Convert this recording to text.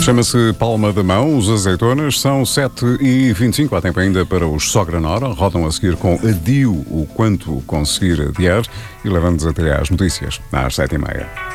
Chama-se Palma da Mão. Os azeitonas são 7h25. Há tempo ainda para os Sogra Nora. Rodam a seguir com Adio, o quanto conseguir adiar. E levando-nos até às notícias, às 7h30.